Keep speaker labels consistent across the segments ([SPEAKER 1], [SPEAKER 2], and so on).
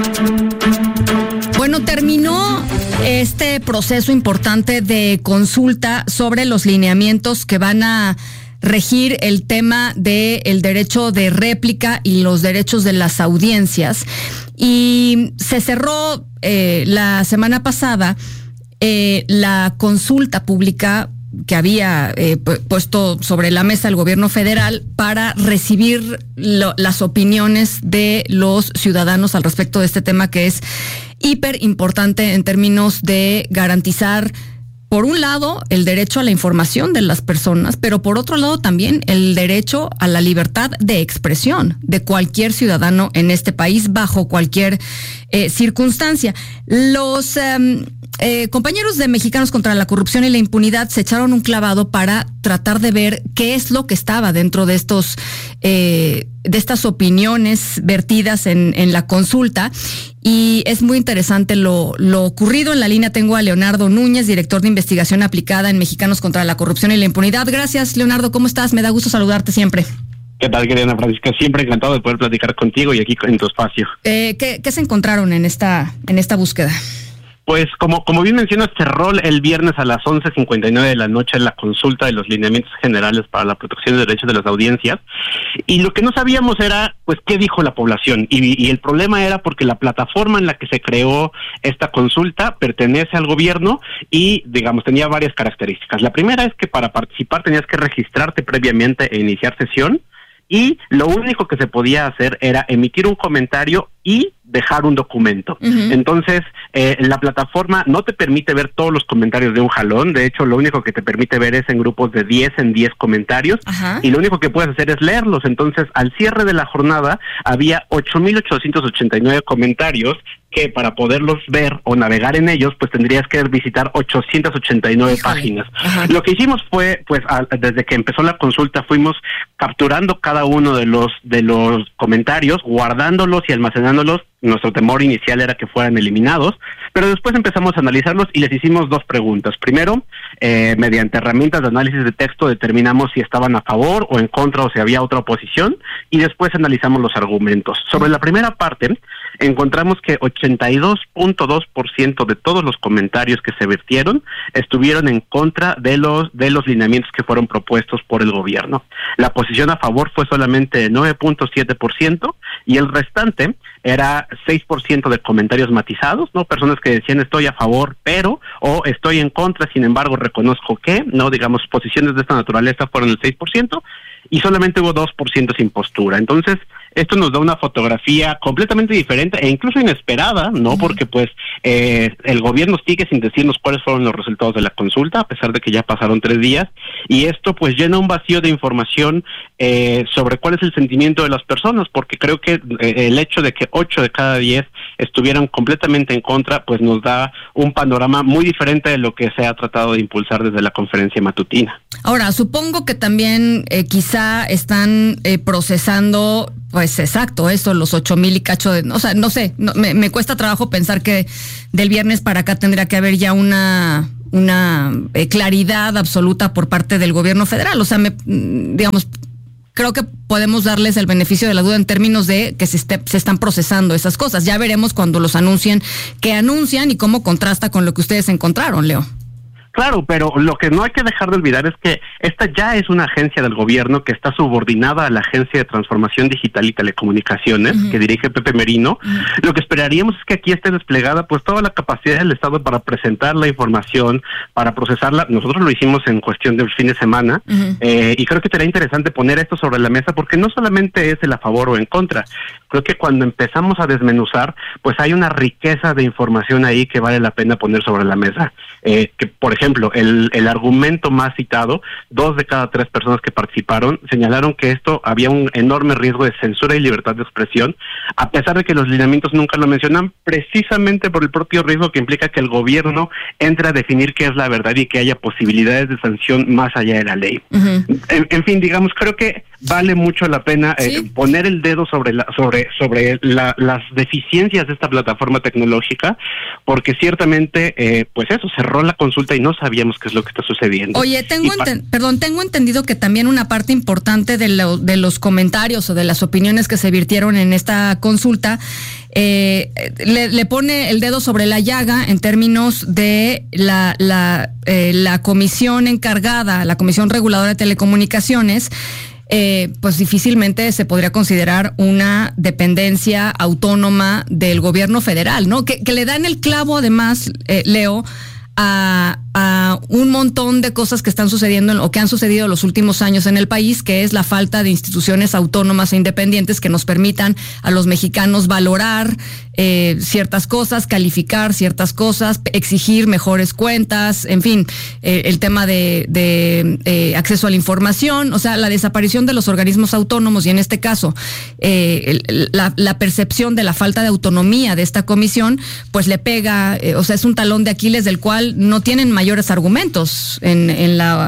[SPEAKER 1] Bueno, terminó este proceso importante de consulta sobre los lineamientos que van a regir el tema del derecho de réplica y los derechos de las audiencias. Y se cerró la semana pasada la consulta pública que había puesto sobre la mesa el gobierno federal para recibir las opiniones de los ciudadanos al respecto de este tema, que es hiper importante en términos de garantizar, por un lado, el derecho a la información de las personas, pero por otro lado también el derecho a la libertad de expresión de cualquier ciudadano en este país bajo cualquier circunstancia. Los compañeros de Mexicanos contra la Corrupción y la Impunidad se echaron un clavado para tratar de ver qué es lo que estaba dentro de estas opiniones vertidas en la consulta. Y es muy interesante lo ocurrido. En la línea tengo a Leonardo Núñez, director de investigación aplicada en Mexicanos contra la Corrupción y la Impunidad. Gracias, Leonardo. ¿Cómo estás? Me da gusto saludarte siempre.
[SPEAKER 2] ¿Qué tal, querida Ana Francisca? Siempre encantado de poder platicar contigo y aquí en tu espacio.
[SPEAKER 1] ¿Qué se encontraron en esta búsqueda?
[SPEAKER 2] Pues como bien mencionas, cerró el viernes a las 11:59 de la noche la consulta de los lineamientos generales para la protección de derechos de las audiencias, y lo que no sabíamos era pues qué dijo la población, y el problema era porque la plataforma en la que se creó esta consulta pertenece al gobierno y, digamos, tenía varias características. La primera es que para participar tenías que registrarte previamente e iniciar sesión, y lo único que se podía hacer era emitir un comentario y dejar un documento. Uh-huh. Entonces, la plataforma no te permite ver todos los comentarios de un jalón. De hecho, lo único que te permite ver es en grupos de 10 en 10 comentarios. Uh-huh. Y lo único que puedes hacer es leerlos. Entonces, al cierre de la jornada, había 8,889 comentarios que para poderlos ver o navegar en ellos, pues tendrías que visitar 889 páginas. Uh-huh. Lo que hicimos fue, pues, desde que empezó la consulta, fuimos capturando cada uno de los comentarios, guardándolos y almacenándolos. Nuestro temor inicial era que fueran eliminados, pero después empezamos a analizarlos y les hicimos dos preguntas. Primero, mediante herramientas de análisis de texto determinamos si estaban a favor o en contra o si había otra oposición, y después analizamos los argumentos. Sobre la primera parte, encontramos que 82.2% de todos los comentarios que se vertieron estuvieron en contra de los lineamientos que fueron propuestos por el gobierno. La posición a favor fue solamente 9.7%, y el restante era 6% de comentarios matizados, ¿no? Personas que decían estoy a favor, pero, o estoy en contra, sin embargo reconozco que, ¿no? Digamos, posiciones de esta naturaleza fueron el 6%, y solamente hubo 2% sin postura. Entonces, esto nos da una fotografía completamente diferente e incluso inesperada, ¿no? Uh-huh. Porque pues el gobierno sigue sin decirnos cuáles fueron los resultados de la consulta, a pesar de que ya pasaron 3 días, y esto pues llena un vacío de información sobre cuál es el sentimiento de las personas, porque creo que el hecho de que 8 de cada 10 estuvieran completamente en contra, pues nos da un panorama muy diferente de lo que se ha tratado de impulsar desde la conferencia matutina.
[SPEAKER 1] Ahora, supongo que también quizá están procesando, pues exacto, eso, los 8,000 y cacho de, o sea, no sé, me cuesta trabajo pensar que del viernes para acá tendría que haber ya una claridad absoluta por parte del gobierno federal. O sea, digamos, creo que podemos darles el beneficio de la duda en términos de que se están procesando esas cosas. Ya veremos cuando los anuncien, qué anuncian y cómo contrasta con lo que ustedes encontraron, Leo.
[SPEAKER 2] Claro, pero lo que no hay que dejar de olvidar es que esta ya es una agencia del gobierno que está subordinada a la Agencia de Transformación Digital y Telecomunicaciones, uh-huh, que dirige Pepe Merino. Uh-huh. Lo que esperaríamos es que aquí esté desplegada pues toda la capacidad del Estado para presentar la información, para procesarla. Nosotros lo hicimos en cuestión del fin de semana, uh-huh, y creo que será interesante poner esto sobre la mesa, porque no solamente es el a favor o en contra. Creo que cuando empezamos a desmenuzar, pues hay una riqueza de información ahí que vale la pena poner sobre la mesa. Que, por ejemplo, el argumento más citado, 2 de cada 3 personas que participaron señalaron que esto había un enorme riesgo de censura y libertad de expresión, a pesar de que los lineamientos nunca lo mencionan, precisamente por el propio riesgo que implica que el gobierno entre a definir qué es la verdad y que haya posibilidades de sanción más allá de la ley. Uh-huh. En fin, digamos, creo que vale mucho la pena poner el dedo sobre las deficiencias de esta plataforma tecnológica, porque ciertamente, pues eso, cerró la consulta y no sabíamos qué es lo que está sucediendo.
[SPEAKER 1] Oye, tengo entendido que también una parte importante de los comentarios o de las opiniones que se virtieron en esta consulta le pone el dedo sobre la llaga en términos de la comisión encargada, la Comisión Reguladora de Telecomunicaciones. Pues difícilmente se podría considerar una dependencia autónoma del gobierno federal, ¿no? Que le dan el clavo, además, Leo, a un montón de cosas que están sucediendo o que han sucedido en los últimos años en el país, que es la falta de instituciones autónomas e independientes que nos permitan a los mexicanos valorar ciertas cosas, calificar ciertas cosas, exigir mejores cuentas, en fin, el tema de acceso a la información, o sea, la desaparición de los organismos autónomos y en este caso la percepción de la falta de autonomía de esta comisión, pues le pega, o sea, es un talón de Aquiles del cual no tienen mayores argumentos en la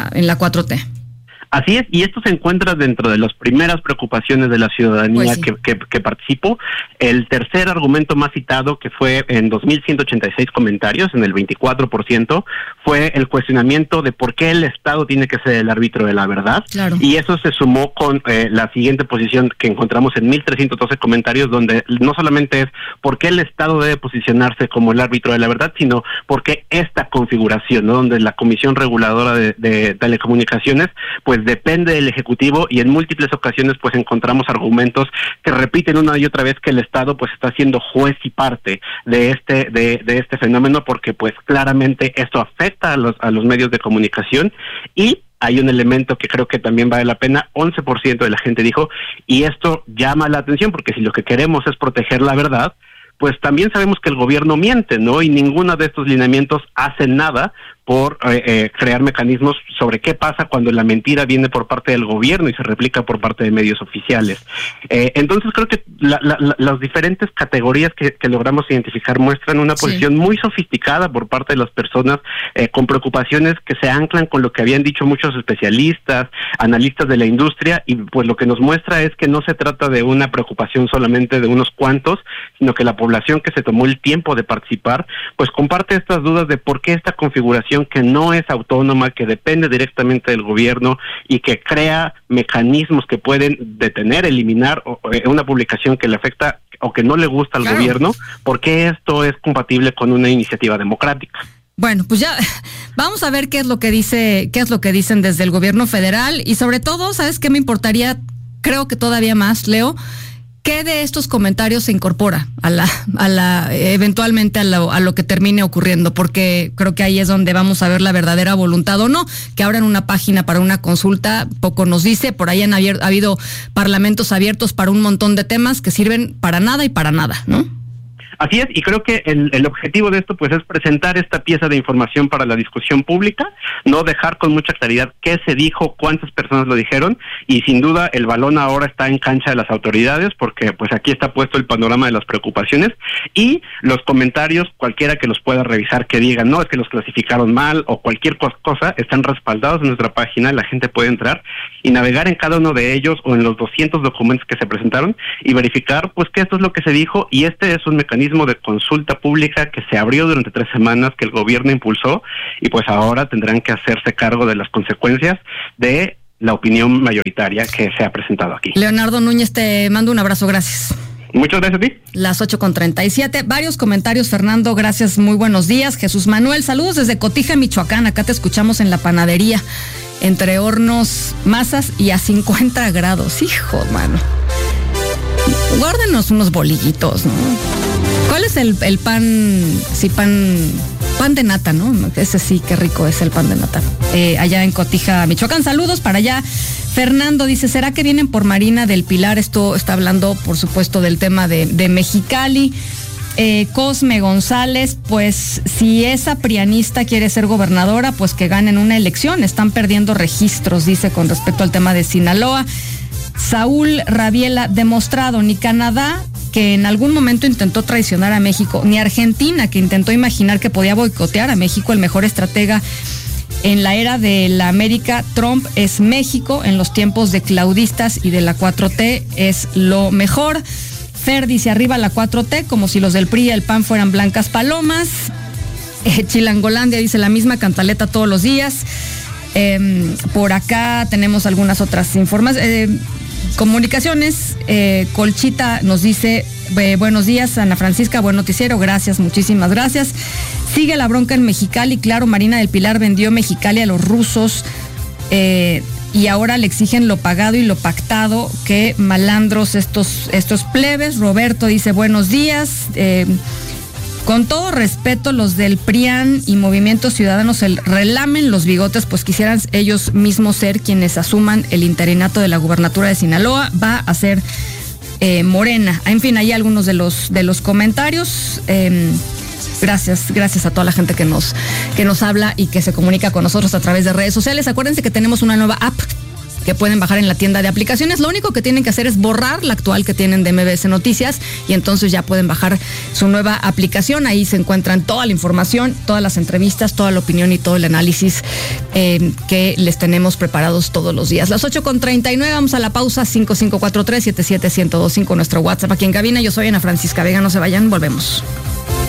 [SPEAKER 1] 4T.
[SPEAKER 2] Así es, y esto se encuentra dentro de las primeras preocupaciones de la ciudadanía pues sí, que participó. El tercer argumento más citado, que fue en 2.186 comentarios, en el 24%, fue el cuestionamiento de por qué el Estado tiene que ser el árbitro de la verdad.
[SPEAKER 1] Claro.
[SPEAKER 2] Y eso se sumó con la siguiente posición que encontramos en 1.312 comentarios, donde no solamente es por qué el Estado debe posicionarse como el árbitro de la verdad, sino por qué esta configuración, ¿no? Donde la Comisión Reguladora de Telecomunicaciones, pues depende del Ejecutivo, y en múltiples ocasiones pues encontramos argumentos que repiten una y otra vez que el Estado pues está siendo juez y parte de este fenómeno, porque pues claramente esto afecta a los medios de comunicación. Y hay un elemento que creo que también vale la pena, 11% de la gente dijo, y esto llama la atención, porque si lo que queremos es proteger la verdad, pues también sabemos que el gobierno miente, ¿no? Y ninguno de estos lineamientos hace nada por crear mecanismos sobre qué pasa cuando la mentira viene por parte del gobierno y se replica por parte de medios oficiales. Entonces creo que las diferentes categorías que logramos identificar muestran una posición muy sofisticada por parte de las personas, con preocupaciones que se anclan con lo que habían dicho muchos especialistas, analistas de la industria, y pues lo que nos muestra es que no se trata de una preocupación solamente de unos cuantos, sino que la población que se tomó el tiempo de participar, pues comparte estas dudas de por qué esta configuración que no es autónoma, que depende directamente del gobierno y que crea mecanismos que pueden detener, eliminar una publicación que le afecta o que no le gusta al gobierno, ¿por qué esto es compatible con una iniciativa democrática?
[SPEAKER 1] Bueno, pues ya vamos a ver qué es lo que dicen desde el gobierno federal, y sobre todo, ¿sabes qué me importaría? Creo que todavía más, Leo, ¿qué de estos comentarios se incorpora eventualmente a lo que termine ocurriendo? Porque creo que ahí es donde vamos a ver la verdadera voluntad o no. Que abran una página para una consulta poco nos dice. Por ahí ha habido parlamentos abiertos para un montón de temas que sirven para nada y para nada, ¿no?
[SPEAKER 2] Así es, y creo que el objetivo de esto pues es presentar esta pieza de información para la discusión pública, no dejar con mucha claridad qué se dijo, cuántas personas lo dijeron, y sin duda el balón ahora está en cancha de las autoridades, porque pues aquí está puesto el panorama de las preocupaciones, y los comentarios, cualquiera que los pueda revisar, que digan, no, es que los clasificaron mal, o cualquier cosa, están respaldados en nuestra página. La gente puede entrar y navegar en cada uno de ellos o en los 200 documentos que se presentaron y verificar pues que esto es lo que se dijo, y este es un mecanismo de consulta pública que se abrió durante 3 semanas, que el gobierno impulsó, y pues ahora tendrán que hacerse cargo de las consecuencias de la opinión mayoritaria que se ha presentado aquí.
[SPEAKER 1] Leonardo Núñez, te mando un abrazo, gracias.
[SPEAKER 2] Muchas gracias a ti.
[SPEAKER 1] Las 8:37. Varios comentarios, Fernando, gracias, muy buenos días. Jesús Manuel, saludos desde Cotija, Michoacán. Acá te escuchamos en la panadería, entre hornos, masas y a 50 grados. Hijo, mano. Guárdenos unos bolillitos, ¿no? ¿Cuál es el pan? Sí, pan de nata, ¿no? Ese sí, qué rico es el pan de nata. Allá en Cotija, Michoacán. Saludos para allá. Fernando dice, ¿será que vienen por Marina del Pilar? Esto está hablando, por supuesto, del tema de Mexicali. Cosme González, pues si esa prianista quiere ser gobernadora, pues que ganen una elección. Están perdiendo registros, dice, con respecto al tema de Sinaloa. Saúl Rabiela, demostrado, ni Canadá, que en algún momento intentó traicionar a México, ni Argentina, que intentó imaginar que podía boicotear a México, el mejor estratega En la era de la América, Trump es México. En los tiempos de claudistas y de la 4T es lo mejor. Fer dice, arriba la 4T, como si los del PRI y el PAN fueran blancas palomas. Chilangolandia dice, la misma cantaleta todos los días. Por acá tenemos algunas otras informaciones. Comunicaciones. Colchita nos dice, buenos días, Ana Francisca, buen noticiero, gracias, muchísimas gracias. Sigue la bronca en Mexicali, claro, Marina del Pilar vendió Mexicali a los rusos y ahora le exigen lo pagado y lo pactado. Qué malandros estos plebes. Roberto dice, buenos días. Con todo respeto, los del PRIAN y Movimiento Ciudadano se relamen los bigotes, pues quisieran ellos mismos ser quienes asuman el interinato de la gubernatura de Sinaloa. Va a ser Morena. En fin, ahí algunos de los comentarios. Gracias a toda la gente que nos habla y que se comunica con nosotros a través de redes sociales. Acuérdense que tenemos una nueva app que pueden bajar en la tienda de aplicaciones. Lo único que tienen que hacer es borrar la actual que tienen de MBS Noticias y entonces ya pueden bajar su nueva aplicación. Ahí se encuentran toda la información, todas las entrevistas, toda la opinión y todo el análisis que les tenemos preparados todos los días. Las 8:39, vamos a la pausa. 5543-77125, nuestro WhatsApp aquí en cabina. Yo soy Ana Francisca Vega, no se vayan, volvemos.